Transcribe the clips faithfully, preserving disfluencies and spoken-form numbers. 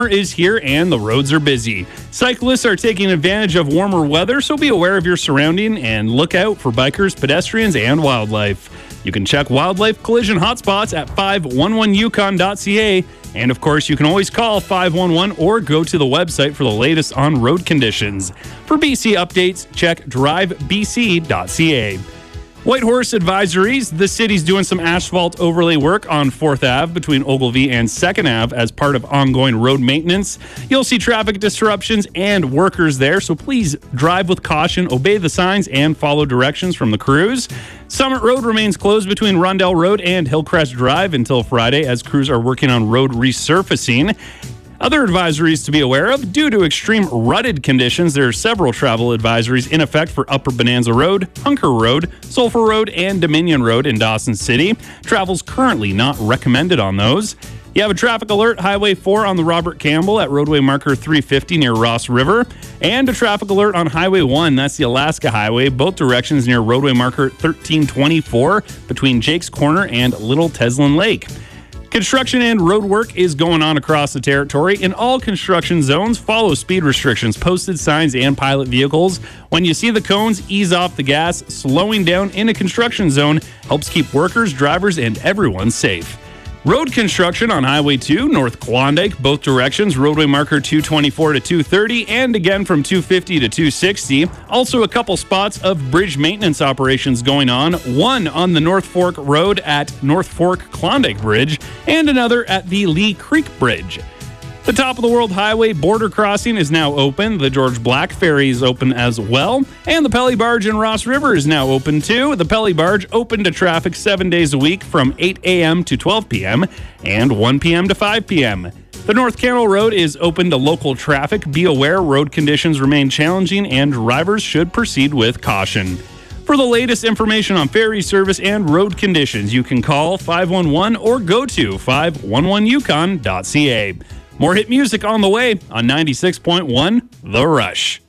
is here and the roads are busy. Cyclists are taking advantage of warmer weather, so be aware of your surrounding and look out for bikers, pedestrians, and wildlife. You can check wildlife collision hotspots at five one one yukon dot c a, and of course you can always call five one one or go to the website for the latest on road conditions. For B C updates, check drive b c dot c a. Whitehorse advisories. The city's doing some asphalt overlay work on fourth Avenue between Ogilvie and second Avenue as part of ongoing road maintenance. You'll see traffic disruptions and workers there, so please drive with caution, obey the signs, and follow directions from the crews. Summit Road remains closed between Rondell Road and Hillcrest Drive until Friday as crews are working on road resurfacing. Other advisories to be aware of. Due to extreme rutted conditions, there are several travel advisories in effect for Upper Bonanza Road, Hunker Road, Sulphur Road, and Dominion Road in Dawson City. Travel's currently not recommended on those. You have a traffic alert, Highway four on the Robert Campbell at roadway marker three fifty near Ross River, and a traffic alert on Highway one, that's the Alaska Highway, both directions near roadway marker thirteen twenty-four between Jake's Corner and Little Teslin Lake. Construction and road work is going on across the territory. In all construction zones, follow speed restrictions, posted signs, and pilot vehicles. When you see the cones, ease off the gas. Slowing down in a construction zone helps keep workers, drivers, and everyone safe. Road construction on Highway two, North Klondike, both directions, roadway marker two twenty-four to two thirty, and again from two fifty to two sixty. Also a couple spots of bridge maintenance operations going on, one on the North Fork Road at North Fork Klondike Bridge, and another at the Lee Creek Bridge. The Top of the World Highway border crossing is now open. The George Black Ferry is open as well. And the Pelly Barge in Ross River is now open too. The Pelly Barge open to traffic seven days a week from eight a.m. to twelve p.m. and one p.m. to five p.m. The North Cannell Road is open to local traffic. Be aware road conditions remain challenging and drivers should proceed with caution. For the latest information on ferry service and road conditions, you can call five one one or go to five one one yukon dot c a. More hit music on the way on ninety-six point one The Rush.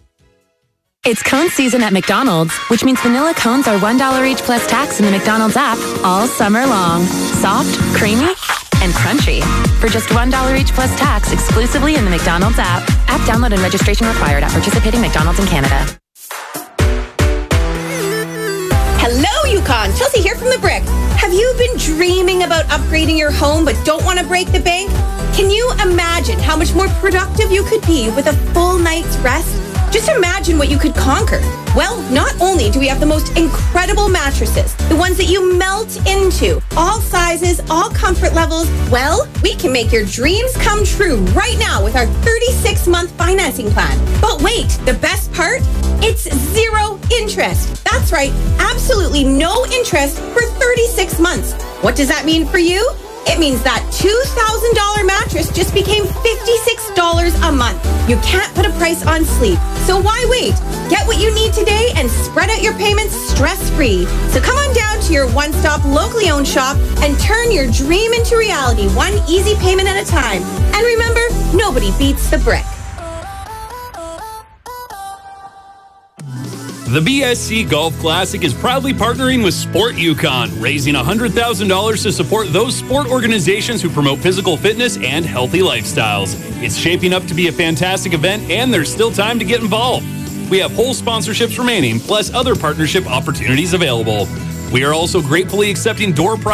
It's cone season at McDonald's, which means vanilla cones are one dollar each plus tax in the McDonald's app all summer long. Soft, creamy, and crunchy. For just one dollar each plus tax exclusively in the McDonald's app. App download and registration required at participating McDonald's in Canada. Hello, Yukon. Chelsea here from The Brick. Have you been dreaming about upgrading your home but don't want to break the bank? Can you imagine how much more productive you could be with a full night's rest? Just imagine what you could conquer. Well, not only do we have the most incredible mattresses, the ones that you melt into, all sizes, all comfort levels, well, we can make your dreams come true right now with our thirty-six month financing plan. But wait, the best part? It's zero interest. That's right, absolutely no interest for thirty-six months. What does that mean for you? It means that two thousand dollars mattress just became fifty-six dollars a month. You can't put a price on sleep, so why wait? Get what you need today and spread out your payments stress-free. So come on down to your one-stop locally owned shop and turn your dream into reality, one easy payment at a time. And remember, nobody beats The Brick. The B S C Golf Classic is proudly partnering with Sport Yukon, raising one hundred thousand dollars to support those sport organizations who promote physical fitness and healthy lifestyles. It's shaping up to be a fantastic event, and there's still time to get involved. We have whole sponsorships remaining, plus other partnership opportunities available. We are also gratefully accepting door prizes